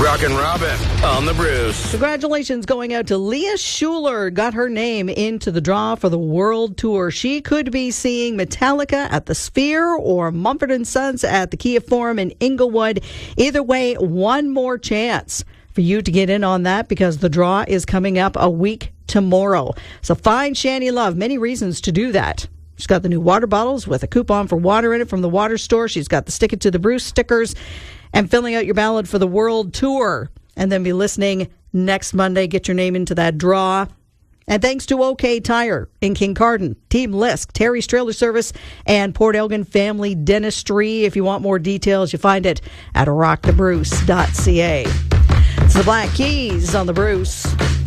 Rockin' Robin on the Bruce. Congratulations going out to Leah Schuler. Got her name into the draw for the World Tour. She could be seeing Metallica at the Sphere or Mumford & Sons at the Kia Forum in Inglewood. Either way, one more chance for you to get in on that because the draw is coming up a week tomorrow. So find Shani Love. Many reasons to do that. She's got the new water bottles with a coupon for water in it from the water store. She's got the Stick It to the Bruce stickers and filling out your ballot for the World Tour. And then be listening next Monday. Get your name into that draw. And thanks to OK Tire in Kincardine, Team Lisk, Terry's Trailer Service, and Port Elgin Family Dentistry. If you want more details, you find it at rockthebruce.ca. It's the Black Keys on the Bruce.